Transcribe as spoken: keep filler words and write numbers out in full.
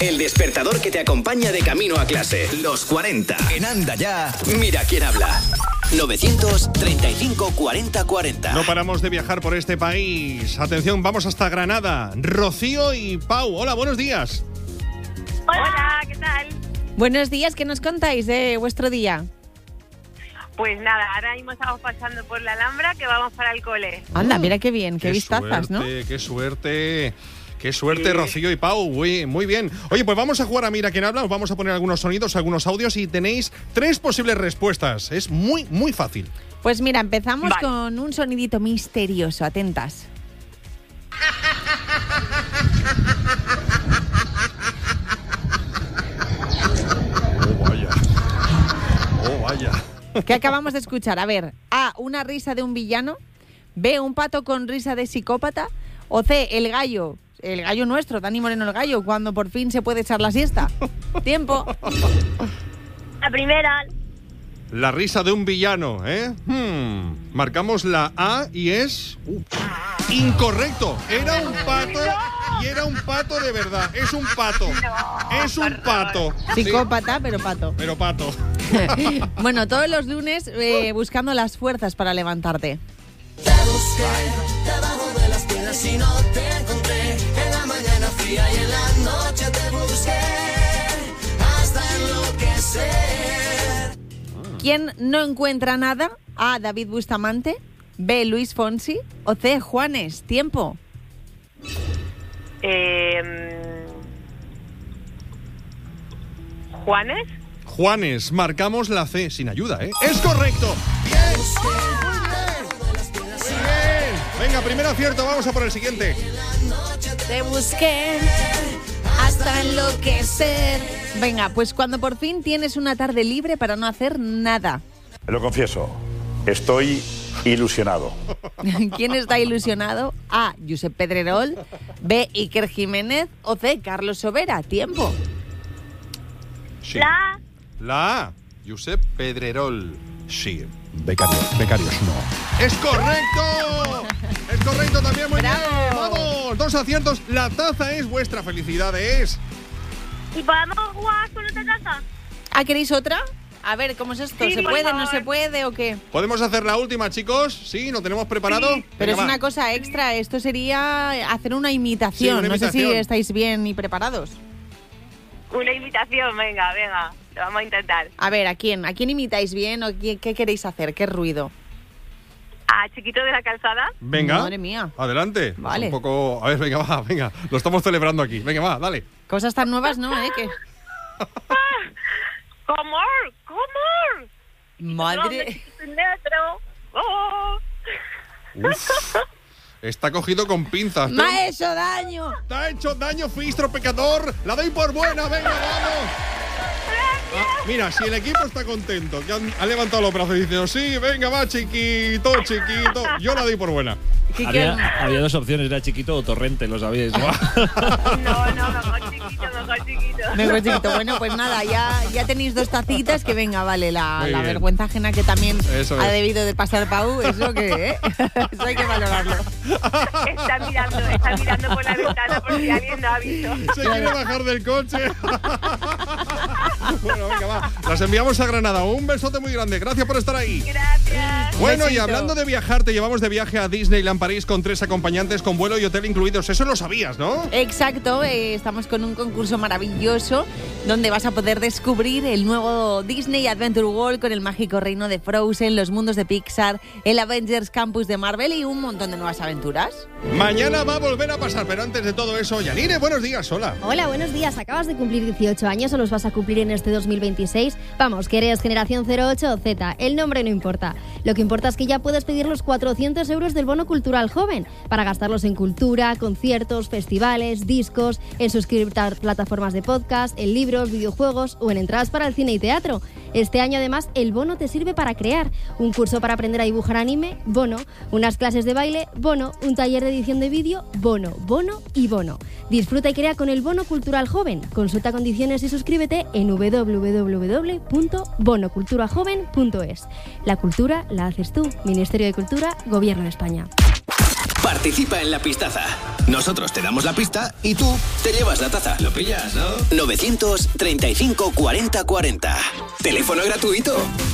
El despertador que te acompaña de camino a clase. Los cuarenta. En Anda Ya, mira quién habla. novecientos treinta y cinco cuarenta cuarenta. No paramos de viajar por este país. Atención, vamos hasta Granada. Rocío y Pau. Hola, buenos días. Hola, ¿qué tal? Buenos días, ¿qué nos contáis de vuestro día? Pues nada, ahora mismo estamos pasando por la Alhambra que vamos para el cole. Anda, mira qué bien, qué, qué vistazas, suerte, ¿no? Qué suerte, qué suerte, sí. Rocío y Pau, muy, muy bien. Oye, pues vamos a jugar a Mira quién habla, os vamos a poner algunos sonidos, algunos audios y tenéis tres posibles respuestas. Es muy, muy fácil. Pues mira, empezamos vale. con un sonidito misterioso, atentas. Oh, vaya. Oh, vaya. ¿Qué acabamos de escuchar? A ver, A, una risa de un villano, B, un pato con risa de psicópata, o C, el gallo, el gallo nuestro, Dani Moreno el gallo, cuando por fin se puede echar la siesta. Tiempo. La primera. La risa de un villano, ¿eh? Hmm. Marcamos la A y es... Uh, incorrecto. Era un pato y era un pato de verdad. Es un pato. Es un pato. Psicópata, sí. pero pato. Pero pato. Bueno, todos los lunes eh, buscando las fuerzas para levantarte. Te busqué debajo de las piedras y no te encontré. En la mañana fría y en la noche te busqué hasta enloquecer. ¿Quién no encuentra nada? A, David Bustamante, B, Luis Fonsi o C, Juanes. Tiempo. Eh, ¿Juanes? Juanes, marcamos la C, sin ayuda, ¿eh? ¡Es correcto! ¡Bien! ¡Muy bien! ¡Muy bien! Venga, primer acierto, vamos a por el siguiente. Te busqué hasta enloquecer. Venga, pues cuando por fin tienes una tarde libre para no hacer nada. Lo confieso, estoy ilusionado. ¿Quién está ilusionado? A, Josep Pedrerol, B, Iker Jiménez o C, Carlos Sobera. Tiempo. Sí. La La A, Josep Pedrerol. Sí. Becarios, becarios no. ¡Es correcto! ¡Es correcto también! ¡Muy ¡Bravo! bien! ¡Vamos! Dos aciertos. La taza es vuestra. ¡Felicidades! ¿Y podemos jugar con otra taza? ¿Ah, queréis otra? A ver, ¿cómo es esto? Sí, ¿Se por puede, favor. no se puede o qué? ¿Podemos hacer la última, chicos? ¿Sí? ¿Lo tenemos preparado? Sí. Pero Venga, es va. una cosa extra. Esto sería hacer una imitación. Sí, una No sé imitación. si estáis bien y preparados. Una invitación, venga, venga. Lo vamos a intentar. A ver, ¿a quién? ¿A quién imitáis bien o qué, qué queréis hacer? ¿Qué ruido? A Chiquito de la Calzada. Venga. Madre mía. Adelante. Vale. Un poco... A ver, venga, va, venga. Lo estamos celebrando aquí. Venga, va, dale. Cosas tan nuevas, ¿no? ¿Eh? Que... ¿Cómo? ¿Cómo? Madre... Negro. Oh. Uf. Está cogido con pinzas. ¡Me ha hecho daño! ¡Te ha hecho daño, Fistro pecador! ¡La doy por buena! ¡Venga, vamos! Ah, mira, si el equipo está contento, que han, han levantado los brazos y diciendo sí, venga, va, chiquito, chiquito, yo la doy por buena. ¿Qué Había, quieres? había dos opciones, era Chiquito o Torrente, lo sabíais, ¿no? No, no, mejor chiquito, mejor chiquito. Mejor chiquito. Bueno, pues nada, ya, ya tenéis dos tacitas que venga, vale, la, Muy la bien. vergüenza ajena que también Eso ha es. debido de pasar Pau, eso que, ¿eh? Eso hay que valorarlo. Está mirando, está mirando por la ventana por si alguien no ha visto. Se quiere bajar del coche. Bueno, venga, va. Las enviamos a Granada. Un besote muy grande. Gracias por estar ahí. Gracias. Bueno, y Besito. hablando de viajar, te llevamos de viaje a Disneyland París con tres acompañantes con vuelo y hotel incluidos. Eso lo sabías, ¿no? Exacto, eh, estamos con un concurso maravilloso donde vas a poder descubrir el nuevo Disney Adventure World con el mágico reino de Frozen, los mundos de Pixar, el Avengers Campus de Marvel y un montón de nuevas aventuras. Mañana va a volver a pasar, pero antes de todo eso, Yanire, buenos días, hola. Hola, buenos días. ¿Acabas de cumplir dieciocho años o los vas a cumplir en este dos mil veintiséis? Vamos, que eres generación cero ocho o Z. El nombre no importa. Lo que importa es que ya puedes pedir los cuatrocientos euros del bono cultural joven para gastarlos en cultura, conciertos, festivales, discos, en suscribirte a plataformas de podcast, en libros, videojuegos o en entradas para el cine y teatro. Este año, además, el bono te sirve para crear un curso para aprender a dibujar anime, bono, unas clases de baile, bono, un taller de edición de vídeo, bono, bono y bono. Disfruta y crea con el bono cultural joven. Consulta condiciones y suscríbete en doble u doble u doble u punto bono cultura joven punto es. La cultura la haces tú. Ministerio de Cultura, Gobierno de España. Participa en la pistaza. Nosotros te damos la pista y tú te llevas la taza. ¿Lo pillas, no? novecientos treinta y cinco cuarenta cuarenta. Teléfono gratuito.